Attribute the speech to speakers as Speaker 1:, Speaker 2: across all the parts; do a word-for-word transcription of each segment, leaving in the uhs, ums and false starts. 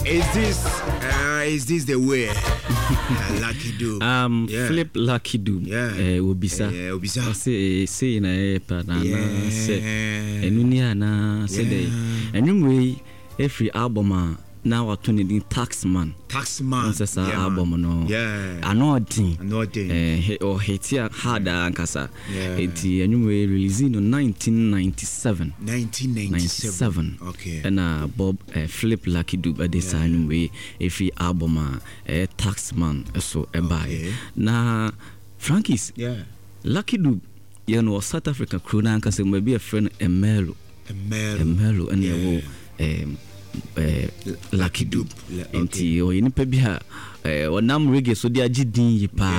Speaker 1: Is this uh, is this the way? uh, Lucky Dube.
Speaker 2: Um,
Speaker 1: yeah.
Speaker 2: Flip Lucky Dube.
Speaker 1: Yeah.
Speaker 2: Eh, Obisa.
Speaker 1: Yeah, Obisa.
Speaker 2: Say say na e pa na
Speaker 1: Yeah.
Speaker 2: say. Enuni ana say dey. Anyway, every album a now what to need Taxman.
Speaker 1: Taxman.
Speaker 2: That's a album no.
Speaker 1: Yeah.
Speaker 2: Anodin.
Speaker 1: Anodin.
Speaker 2: Eh, or Hetia harder ankasa.
Speaker 1: Yeah.
Speaker 2: It anyway released in nineteen ninety-seven.
Speaker 1: nineteen ninety-seven. Okay.
Speaker 2: And uh, Bob uh, Flip Lucky Dube at this anyway. Every album a uh, Taxman so a buy.
Speaker 1: Okay.
Speaker 2: Na Frankie's.
Speaker 1: Yeah.
Speaker 2: Lucky Dube. You know South Africa crew na ankasa maybe a friend Emelo.
Speaker 1: Emelo.
Speaker 2: Emelo and yeah. um Uh, Lucky Dube enti o yini pe bia eh onam reggae so dia gidin yi pa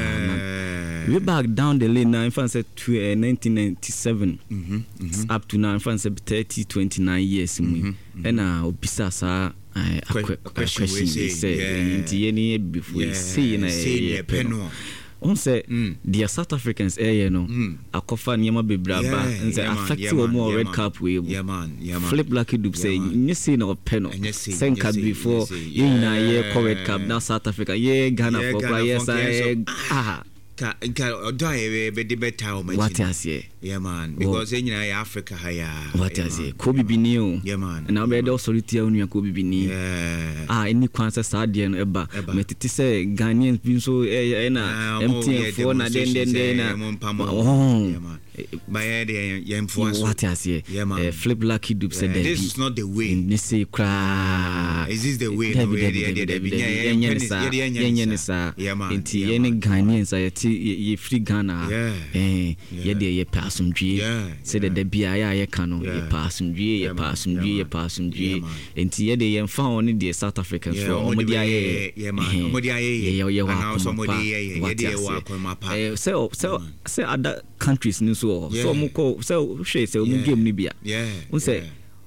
Speaker 2: we back down the lane now in fact to uh, nineteen ninety-seven
Speaker 1: mhm mm
Speaker 2: up to now in fact thirty twenty-nine years mu and uh obisa sa a question say enti yeni before say na
Speaker 1: say peno
Speaker 2: on say the South Africans eh no akofa nyema bebraba nse affect we more red cap we
Speaker 1: yeah man yeah man
Speaker 2: Flip Lucky Dube say you see no peno send card before you na ye red cap now South Africa ye Ghana for yes ah
Speaker 1: ka ka odo e be de better o
Speaker 2: what is here
Speaker 1: yeah man because in Africa haya
Speaker 2: what is here Kobe Bini o
Speaker 1: yeah man
Speaker 2: na be do solitaire onu Kobe Bini
Speaker 1: yeah
Speaker 2: ah any kwansa sadie no eba metiti say Ghanaians bin so eh na M T N for na den den den na oh
Speaker 1: yeah man my head yeah influence
Speaker 2: what is here
Speaker 1: yeah,
Speaker 2: Flip Lucky Dube said that
Speaker 1: this is not the way
Speaker 2: ni say cry
Speaker 1: is this the way no way yeah
Speaker 2: yeah yeah man inti any Ghanaians ye free Ghana eh ye de ye pasumdwe say the bia ya ye kanu ye pasumdwe ye pasumdwe ye pasumdwe enti ye de ye mfa on the South Africans for omodi aye
Speaker 1: ye man omodi aye
Speaker 2: ye ye
Speaker 1: wa somebody ye de wa komapa
Speaker 2: eh so so say other countries ni so so mo ko so she say o game ni bia
Speaker 1: yeah
Speaker 2: we say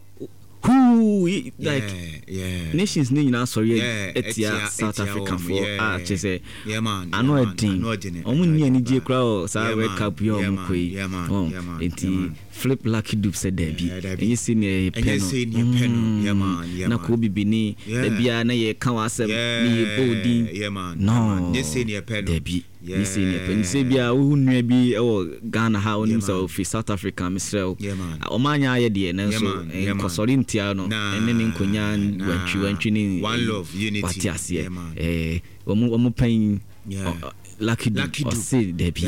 Speaker 2: who like
Speaker 1: yeah, yeah.
Speaker 2: nations ni na sorry etia South Africa for ah che say
Speaker 1: yeah man
Speaker 2: ano edin omo ni ani je kra o sa World Cup yo omo koi enti Flip Lucky Dube said there be you see ne peno
Speaker 1: yeah man yeah
Speaker 2: na Kobe Bini da bia na ye kan wasem ni bodi
Speaker 1: yeah man
Speaker 2: no
Speaker 1: you see ne peno
Speaker 2: there be you see ne peno say bia wo nua bi e Ghana ha onim so fi South Africa Misrael o manya ye de na so nkosori ntia no ene ne nkonya wantwi wantwi ni
Speaker 1: one love unity
Speaker 2: watiase eh omo omo pan Lucky Dube or say Debbie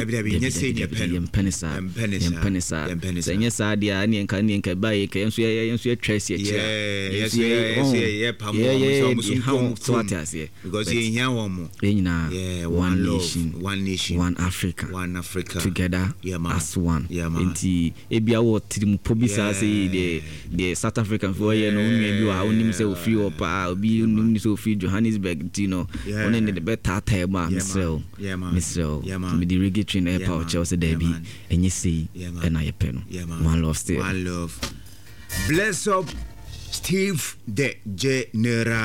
Speaker 2: Penisa Penisa Penisa sa dia ni enka ni enka ba ye ka enso ye enso ye trace ye
Speaker 1: yes yes ye pam mo so so atiase because ye nya wo mo
Speaker 2: nyina one nation
Speaker 1: one nation
Speaker 2: one Africa
Speaker 1: one Africa
Speaker 2: together as one enti ebia wo tirim pobisa say the the South African for ye no nwa bi wa onim say ofi opa obi onim say ofi Johannesburg tino one ne the better time ma Israel Mister me the reggae train airport Chelsea Derby and you see and I pen one love still
Speaker 1: one love bless up Steve the General.